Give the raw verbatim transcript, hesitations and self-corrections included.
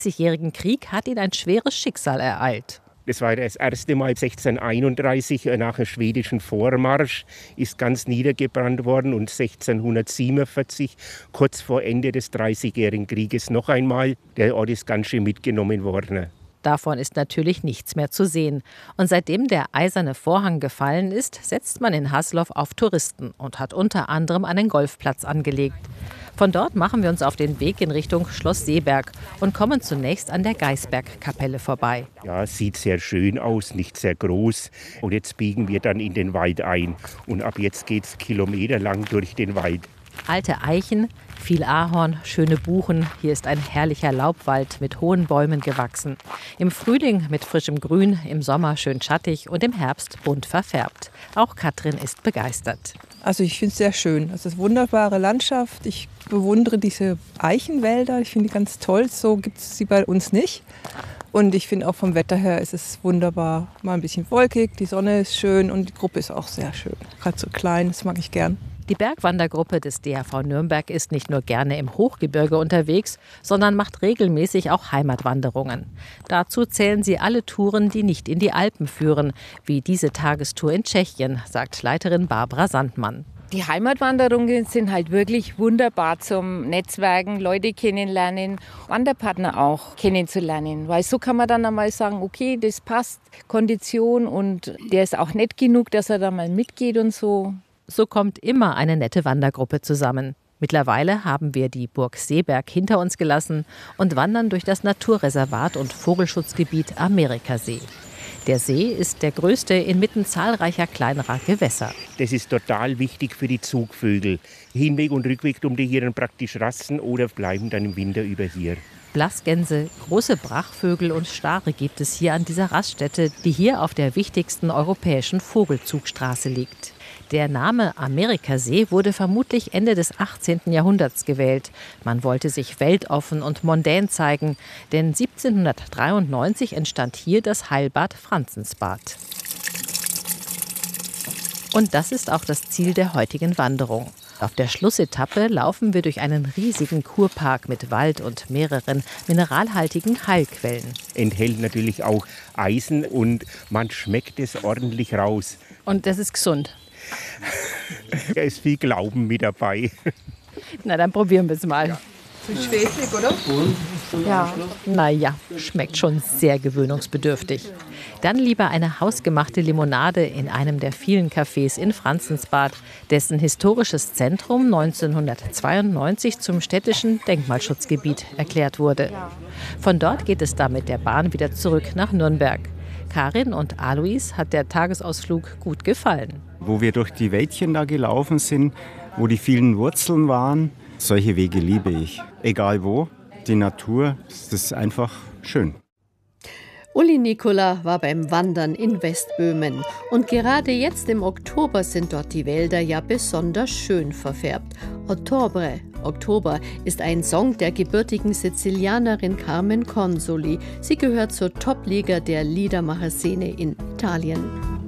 dreißigjährigen Krieg hat ihn ein schweres Schicksal ereilt. Das war das erste Mal sechzehnhunderteinunddreißig nach dem schwedischen Vormarsch, ist ganz niedergebrannt worden und sechzehnhundertsiebenundvierzig, kurz vor Ende des dreißigjährigen Krieges, noch einmal. Der Ort ist ganz schön mitgenommen worden. Davon ist natürlich nichts mehr zu sehen. Und seitdem der eiserne Vorhang gefallen ist, setzt man in Haslow auf Touristen und hat unter anderem einen Golfplatz angelegt. Von dort machen wir uns auf den Weg in Richtung Schloss Seeberg und kommen zunächst an der Gaisbergkapelle vorbei. Ja, sieht sehr schön aus, nicht sehr groß. Und jetzt biegen wir dann in den Wald ein. Und ab jetzt geht es kilometerlang durch den Wald. Alte Eichen, viel Ahorn, schöne Buchen. Hier ist ein herrlicher Laubwald mit hohen Bäumen gewachsen. Im Frühling mit frischem Grün, im Sommer schön schattig und im Herbst bunt verfärbt. Auch Katrin ist begeistert. Also ich finde es sehr schön. Es ist eine wunderbare Landschaft. Ich bewundere diese Eichenwälder. Ich finde die ganz toll. So gibt es sie bei uns nicht. Und ich finde auch vom Wetter her ist es wunderbar. Mal ein bisschen wolkig, die Sonne ist schön und die Gruppe ist auch sehr schön. Gerade so klein, das mag ich gern. Die Bergwandergruppe des D H V Nürnberg ist nicht nur gerne im Hochgebirge unterwegs, sondern macht regelmäßig auch Heimatwanderungen. Dazu zählen sie alle Touren, die nicht in die Alpen führen, wie diese Tagestour in Tschechien, sagt Leiterin Barbara Sandmann. Die Heimatwanderungen sind halt wirklich wunderbar zum Netzwerken, Leute kennenlernen, Wanderpartner auch kennenzulernen. Weil so kann man dann einmal sagen, okay, das passt, Kondition und der ist auch nett genug, dass er da mal mitgeht und so. So kommt immer eine nette Wandergruppe zusammen. Mittlerweile haben wir die Burg Seeberg hinter uns gelassen und wandern durch das Naturreservat und Vogelschutzgebiet Amerikasee. Der See ist der größte inmitten zahlreicher kleinerer Gewässer. Das ist total wichtig für die Zugvögel. Hinweg und Rückweg tun die hier dann praktisch rasten oder bleiben dann im Winter über hier. Blassgänse, große Brachvögel und Stare gibt es hier an dieser Raststätte, die hier auf der wichtigsten europäischen Vogelzugstraße liegt. Der Name Amerikasee wurde vermutlich Ende des achtzehnten Jahrhunderts gewählt. Man wollte sich weltoffen und mondän zeigen, denn siebzehnhundertdreiundneunzig entstand hier das Heilbad Franzensbad. Und das ist auch das Ziel der heutigen Wanderung. Auf der Schlussetappe laufen wir durch einen riesigen Kurpark mit Wald und mehreren mineralhaltigen Heilquellen. Enthält natürlich auch Eisen und man schmeckt es ordentlich raus. Und das ist gesund. Da ist viel Glauben mit dabei. Na, dann probieren wir es mal. Ja. Schweflig, oder? Ja. Naja, schmeckt schon sehr gewöhnungsbedürftig. Dann lieber eine hausgemachte Limonade in einem der vielen Cafés in Franzensbad, dessen historisches Zentrum neunzehnhundertzweiundneunzig zum städtischen Denkmalschutzgebiet erklärt wurde. Von dort geht es dann mit der Bahn wieder zurück nach Nürnberg. Karin und Alois hat der Tagesausflug gut gefallen. Wo wir durch die Wäldchen da gelaufen sind, wo die vielen Wurzeln waren, solche Wege liebe ich. Egal wo, die Natur, das ist einfach schön. Uli Nikola war beim Wandern in Westböhmen. Und gerade jetzt im Oktober sind dort die Wälder ja besonders schön verfärbt. Ottobre, Oktober, ist ein Song der gebürtigen Sizilianerin Carmen Consoli. Sie gehört zur Top-Liga der Liedermacherszene in Italien.